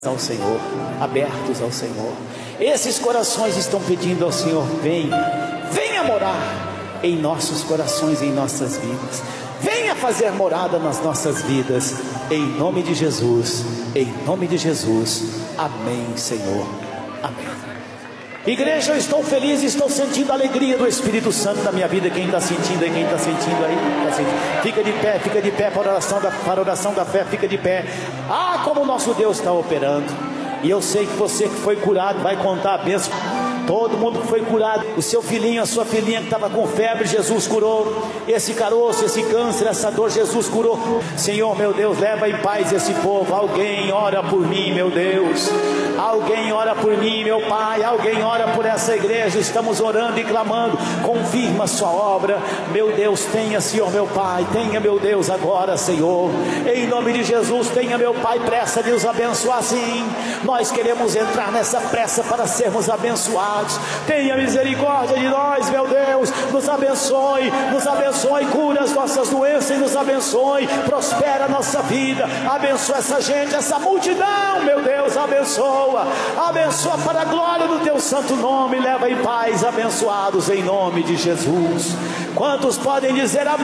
ao Senhor, abertos ao Senhor. Esses corações estão pedindo ao Senhor: venha morar em nossos corações, em nossas vidas. Venha fazer morada nas nossas vidas, em nome de Jesus, em nome de Jesus. Amém, Senhor. Amém. Igreja, eu estou feliz, estou sentindo a alegria do Espírito Santo na minha vida. Quem está sentindo aí? Quem está sentindo aí? Tá sentindo? Fica de pé para a oração da fé, fica de pé. Ah, como o nosso Deus está operando. E eu sei que você que foi curado vai contar a bênção. Todo mundo que foi curado, o seu filhinho, a sua filhinha que estava com febre, Jesus curou. Esse caroço, esse câncer, essa dor, Jesus curou. Senhor, meu Deus, leva em paz esse povo. Alguém ora por mim, meu Deus. Alguém ora por mim, meu Pai. Alguém ora por essa igreja. Estamos orando e clamando. Confirma a sua obra, meu Deus. Tenha, Senhor, meu Pai. Tenha, meu Deus, agora, Senhor. Em nome de Jesus, tenha, meu Pai, pressa de nos abençoar. Sim, nós queremos entrar nessa pressa para sermos abençoados. Tenha misericórdia de nós, meu Deus. Nos abençoe, cura as nossas doenças e nos abençoe, prospera a nossa vida, abençoa essa gente, essa multidão, meu Deus, abençoa para a glória do teu santo nome. Leva em paz, abençoados em nome de Jesus. Quantos podem dizer amém?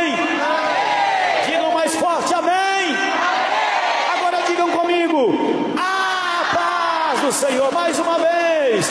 Amém. Digam mais forte, amém. Amém. Agora digam comigo: a paz do Senhor, mais uma vez.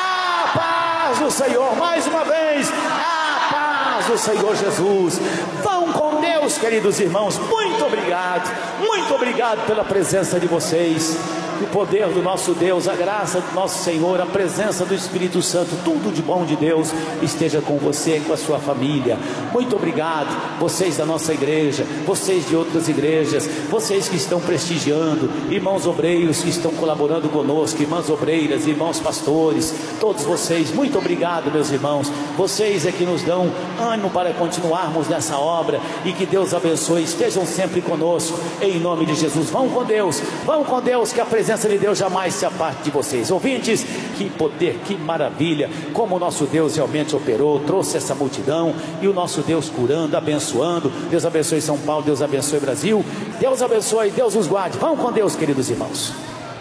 Do Senhor, mais uma vez, a paz do Senhor Jesus. Vão com Deus, queridos irmãos. Muito obrigado pela presença de vocês. O poder do nosso Deus, a graça do nosso Senhor, a presença do Espírito Santo, tudo de bom de Deus esteja com você e com a sua família. Muito obrigado, vocês da nossa igreja, vocês de outras igrejas, vocês que estão prestigiando, irmãos obreiros que estão colaborando conosco, irmãs obreiras, irmãos pastores, todos vocês, muito obrigado, meus irmãos. Vocês é que nos dão ânimo para continuarmos nessa obra, e que Deus abençoe. Estejam sempre conosco, em nome de Jesus. Vão com Deus, que a presença de Deus jamais se aparte de vocês. Ouvintes, que poder, que maravilha, como o nosso Deus realmente operou, trouxe essa multidão, e o nosso Deus curando, abençoando. Deus abençoe São Paulo, Deus abençoe Brasil, Deus abençoe, Deus os guarde. Vão com Deus, queridos irmãos.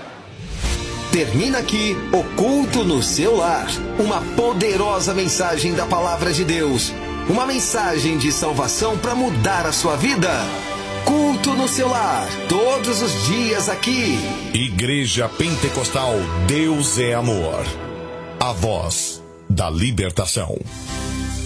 Termina aqui o Culto no Seu Lar, uma poderosa mensagem da Palavra de Deus, uma mensagem de salvação para mudar a sua vida. Culto no Seu Lar, todos os dias aqui. Igreja Pentecostal Deus é Amor, a voz da libertação.